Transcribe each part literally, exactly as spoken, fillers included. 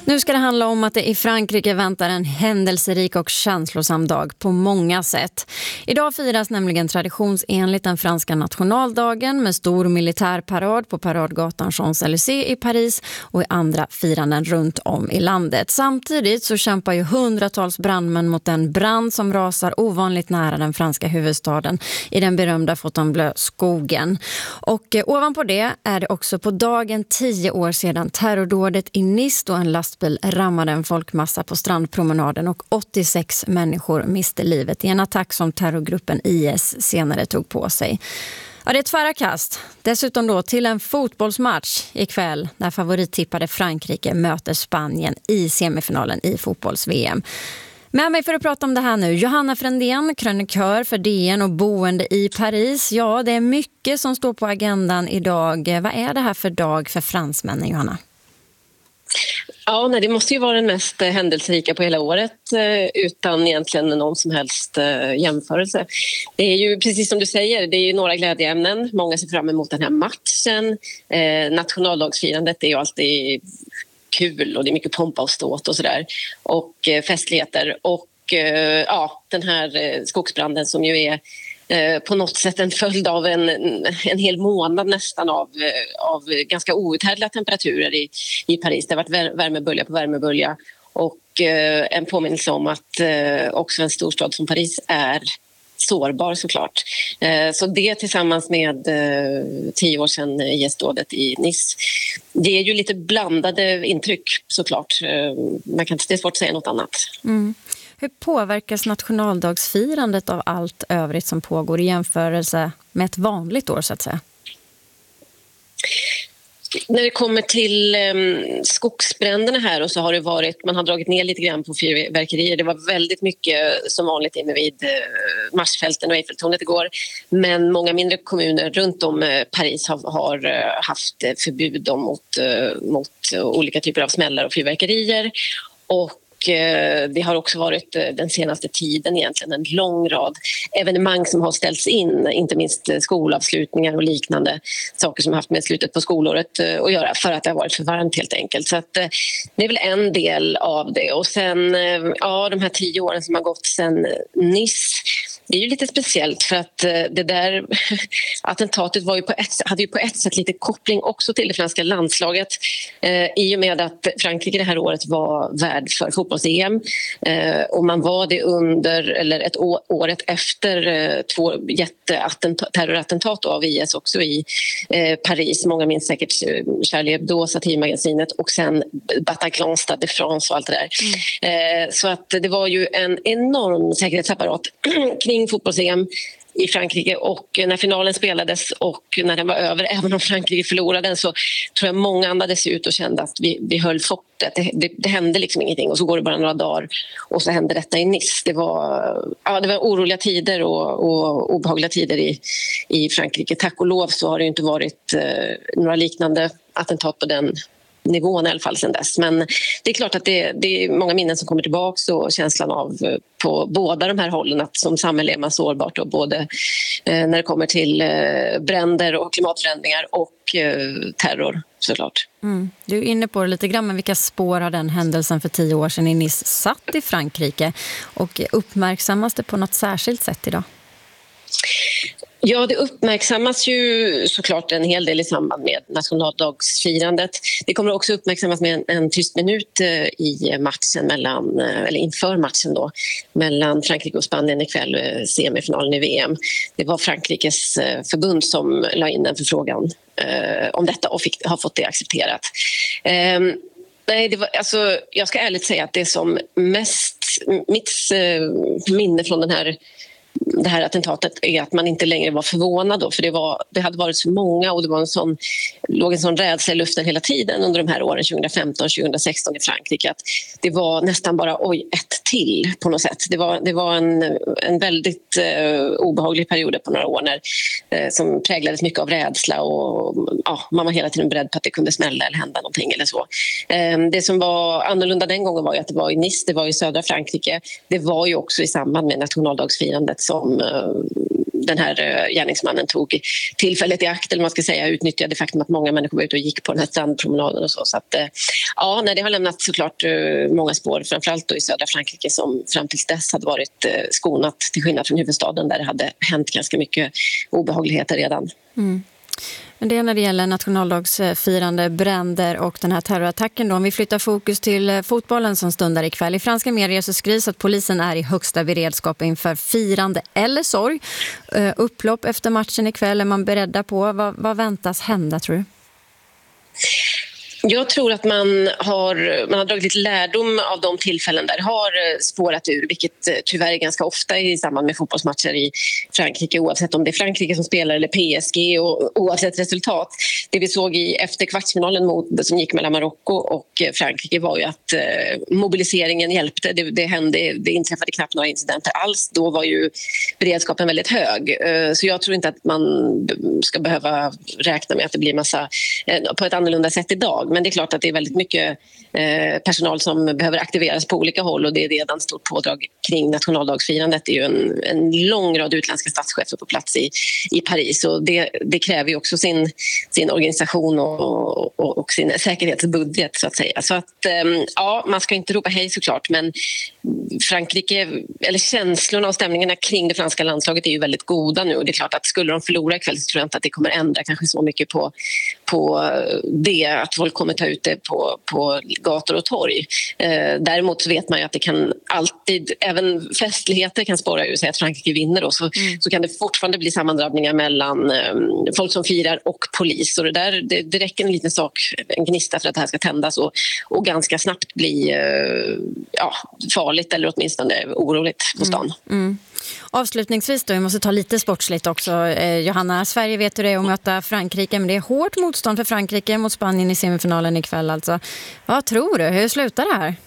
Nu ska det handla om att det i Frankrike väntar en händelserik och känslosam dag på många sätt. Idag firas nämligen traditionsenligt den franska nationaldagen med stor militärparad på paradgatan Champs-Élysées i Paris och i andra firanden runt om i landet. Samtidigt så kämpar ju hundratals brandmän mot en brand som rasar ovanligt nära den franska huvudstaden i den berömda Fontainebleau-skogen. Och eh, ovanpå det är det också på dagen tio år sedan terrordådet i Nice då en lastbil rammade en folkmassa på strandpromenaden och åttiosex människor miste livet i en attack som terrorgruppen I S senare tog på sig. Ja, det är ett tvära kast. Dessutom då till en fotbollsmatch ikväll när favorittippade Frankrike möter Spanien i semifinalen i fotbolls-V M. Med mig för att prata om det här nu, Johanna Frändén, krönikör för D N och boende i Paris. Ja, det är mycket som står på agendan idag. Vad är det här för dag för fransmännen, Johanna? Ja, nej, det måste ju vara den mest händelserika på hela året utan egentligen någon som helst jämförelse. Det är ju precis som du säger, det är ju några glädjeämnen. Många ser fram emot den här matchen. Eh, nationaldagsfirandet är ju alltid kul och det är mycket pompa och ståt och sådär. Och eh, festligheter. Och eh, ja, den här eh, skogsbranden som ju är på något sätt en följd av en, en hel månad nästan av, av ganska outhärdliga temperaturer i, i Paris. Det har varit värmebölja på värmebölja och eh, en påminnelse om att eh, också en storstad som Paris är sårbar såklart. Eh, så det tillsammans med eh, tio år sedan I S-dådet i Nice, det är ju lite blandade intryck såklart. Eh, man kan inte, det är svårt att säga något annat. Mm. Hur påverkas nationaldagsfirandet av allt övrigt som pågår i jämförelse med ett vanligt år så att säga? När det kommer till um, skogsbränderna här och så har det varit, man har dragit ner lite grann på fyrverkerier. Det var väldigt mycket som vanligt inne vid uh, Marsfälten och Eiffeltornet igår. Men många mindre kommuner runt om uh, Paris har, har uh, haft förbud mot, uh, mot uh, olika typer av smällar och fyrverkerier. Och det har också varit den senaste tiden egentligen en lång rad evenemang som har ställts in, inte minst skolavslutningar och liknande saker som har haft med slutet på skolåret att göra för att det har varit för varmt helt enkelt. Så att det är väl en del av det. Och sen, ja, de här tio åren som har gått sedan Nice, det är ju lite speciellt för att det där attentatet var ju på ett, hade ju på ett sätt lite koppling också till det franska landslaget eh, i och med att Frankrike det här året var värd för fotbolls-E M eh, och man var det under, eller ett år, året efter eh, två jätteterrorattentat av I S också i eh, Paris. Många minns säkert Charlie Hebdo, satirmagasinet och sen Bataclan, Stade de France och allt det där. Mm. Eh, så att det var ju en enorm säkerhetsapparat kring fotbolls-E M i Frankrike och när finalen spelades och när den var över, även om Frankrike förlorade den, så tror jag många andades ut och kände att vi, vi höll fortet. Det, det, det hände liksom ingenting och så går det bara några dagar och så hände detta i Nice. Det var, ja, det var oroliga tider och, och obehagliga tider i, i Frankrike. Tack och lov så har det ju inte varit eh, några liknande attentat på den nivån i alla fall sedan dess. Men det är klart att det, det är många minnen som kommer tillbaka och känslan av på båda de här hållen att som samhälle är man sårbart och både eh, när det kommer till eh, bränder och klimatförändringar och eh, terror såklart. Mm. Du är inne på det lite grann, men vilka spår har den händelsen för tio år sedan i Nice satt i Frankrike och uppmärksammas det på något särskilt sätt idag? Ja, det uppmärksammas ju såklart en hel del i samband med nationaldagsfirandet. Det kommer också uppmärksammas med en, en tyst minut i matchen mellan, eller inför matchen då, mellan Frankrike och Spanien ikväll, semifinalen i V M. Det var Frankrikes förbund som la in en förfrågan eh, om detta och fick, har fått det accepterat. Eh, nej, det var, alltså, jag ska ärligt säga att det som mest, mitt eh, minne från den här det här attentatet är att man inte längre var förvånad då, för det, var, det hade varit så många och det var en sån, låg en sån rädsla i luften hela tiden under de här åren tjugofemton tjugosexton i Frankrike att det var nästan bara oj, ett till på något sätt. Det var, det var en, en väldigt eh, obehaglig period på några år när, eh, som präglades mycket av rädsla och ja, man var hela tiden beredd på att det kunde smälla eller hända någonting eller så. Det som var annorlunda den gången var ju att det var i Nice, det var i södra Frankrike. Det var ju också i samband med nationaldagsfirandet som den här gärningsmannen tog tillfället i akt, eller man ska säga, utnyttjade det faktum att många människor var ute och gick på den här strandpromenaden och så. Så att, ja, nej, det har lämnat såklart många spår, framförallt då i södra Frankrike som fram tills dess hade varit skonat till skillnad från huvudstaden där det hade hänt ganska mycket obehagligheter redan. Mm. Men det är när det gäller nationaldagsfirande, bränder och den här terrorattacken då. Om vi flyttar fokus till fotbollen som stundar ikväll. I franska medier så skrivs att polisen är i högsta beredskap inför firande eller sorg. Upplopp efter matchen ikväll är man beredda på. Vad, vad väntas hända, tror du? Jag tror att man har, man har dragit lite lärdom av de tillfällen där det har spårat ur, vilket tyvärr är ganska ofta i samband med fotbollsmatcher i Frankrike, oavsett om det är Frankrike som spelar eller P S G och oavsett resultat. Det vi såg i efter kvartsfinalen mot, som gick mellan Marocko och Frankrike var ju att eh, mobiliseringen hjälpte. Det, det, hände, det inträffade knappt några incidenter alls. Då var ju beredskapen väldigt hög. Eh, så jag tror inte att man ska behöva räkna med att det blir massa eh, på ett annorlunda sätt idag. Men det är klart att det är väldigt mycket eh, personal som behöver aktiveras på olika håll och det är redan stort pådrag kring nationaldagsfirandet. Det är ju en, en lång rad utländska statschefer på plats i, i Paris och det, det kräver ju också sin, sin organisation och, och, och sin säkerhetsbudget så att säga. Så att eh, ja, man ska inte ropa hej såklart, men Frankrike, eller känslorna och stämningarna kring det franska landslaget är ju väldigt goda nu och det är klart att skulle de förlora ikväll så tror jag inte att det kommer ändra kanske så mycket på, på det att folk kommer ta ut det på, på gator och torg. Eh, däremot så vet man ju att det kan alltid, även festligheter kan spåra ur sig att Frankrike vinner då, så, mm. så kan det fortfarande bli sammandrabbningar mellan eh, folk som firar och polis och det där, det, det räcker en liten sak, en gnista för att det här ska tändas och, och ganska snabbt bli eh, ja, farligt eller åtminstone oroligt på stan. Mm. Mm. Avslutningsvis då, vi måste ta lite sportsligt också. Eh, Johanna, Sverige vet hur det är att möta Frankrike, men det är hårt motstånd för Frankrike mot Spanien i semifinalen ikväll alltså. Vad tror du? Hur slutar det här?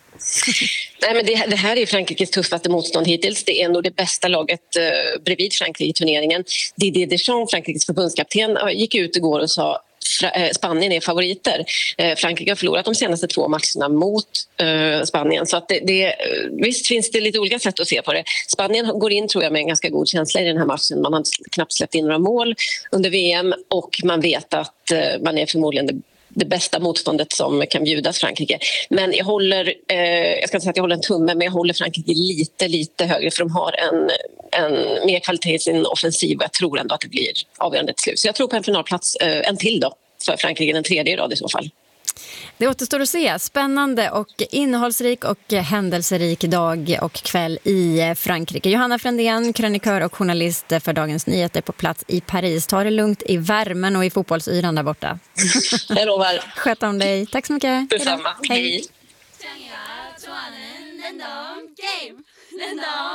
Nej, men det, det här är Frankrikes tuffaste motstånd hittills. Det är nog det bästa laget eh, bredvid Frankrike i turneringen. Didier Deschamps, Frankrikes förbundskapten, gick ut igår och sa Spanien är favoriter. Frankrike har förlorat de senaste två matcherna mot uh, Spanien. Så att det, det, visst finns det lite olika sätt att se på det. Spanien går in tror jag med en ganska god känsla i den här matchen. Man har knappt släppt in några mål under V M och man vet att uh, man är förmodligen det det bästa motståndet som kan bjudas Frankrike. Men jag håller, eh, jag ska inte säga att jag håller en tumme, men jag håller Frankrike lite, lite högre för de har en, en mer kvalitet i sin offensiv och jag tror ändå att det blir avgörande till slut. Så jag tror på en finalplats, eh, en till då, för Frankrike, den tredje rad i så fall. Det återstår att se. Spännande och innehållsrik och händelserik dag och kväll i Frankrike. Johanna Frändén, krönikör och journalist för Dagens Nyheter på plats i Paris. Ta det lugnt i värmen och i fotbollsyran där borta. Jag lovar. Sköt om dig. Tack så mycket. Detsamma. Hej. Hej.